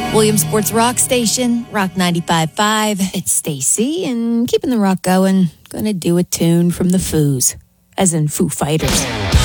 Williamsport's Rock Station, Rock 95.5. It's Stacy, and keeping the rock going. Gonna do a tune from the Foos, as in Foo Fighters.